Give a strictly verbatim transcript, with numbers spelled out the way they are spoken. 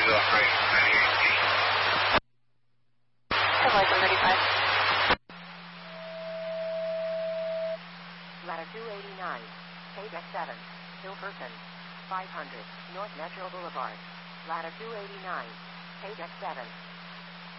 operating ninety-eight feet. one thirty-five. Ladder two eighty-nine, Page X seven, Hilferton, five hundred, North Metro Boulevard. Ladder two eighty-nine, Page X seven.